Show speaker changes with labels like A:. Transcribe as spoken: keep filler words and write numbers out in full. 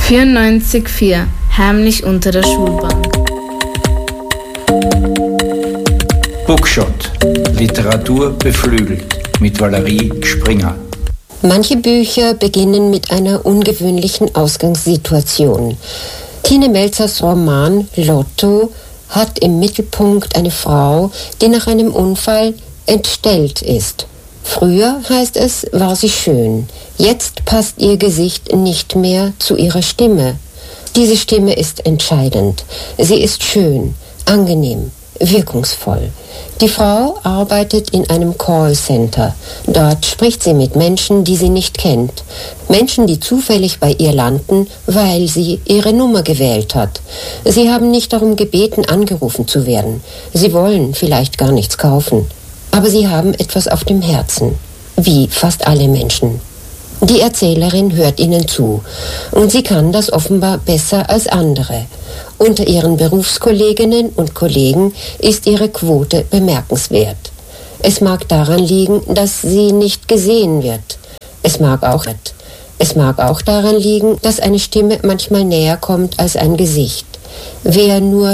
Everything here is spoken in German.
A: vierundneunzig Komma vier Heimlich unter der Schulbank.
B: Bookshot. Literatur beflügelt mit Valerie Springer.
C: Manche Bücher beginnen mit einer ungewöhnlichen Ausgangssituation. Tine Melzers Roman Lotto hat im Mittelpunkt eine Frau, die nach einem Unfall entstellt ist. Früher, heißt es, war sie schön. Jetzt passt ihr Gesicht nicht mehr zu ihrer Stimme. Diese Stimme ist entscheidend. Sie ist schön, angenehm, wirkungsvoll. Die Frau arbeitet in einem Callcenter. Dort spricht sie mit Menschen, die sie nicht kennt. Menschen, die zufällig bei ihr landen, weil sie ihre Nummer gewählt hat. Sie haben nicht darum gebeten, angerufen zu werden. Sie wollen vielleicht gar nichts kaufen. Aber sie haben etwas auf dem Herzen. Wie fast alle Menschen. Die Erzählerin hört ihnen zu. Und sie kann das offenbar besser als andere. Unter ihren Berufskolleginnen und Kollegen ist ihre Quote bemerkenswert. Es mag daran liegen, dass sie nicht gesehen wird. Es mag auch, es mag auch daran liegen, dass eine Stimme manchmal näher kommt als ein Gesicht. Wer nur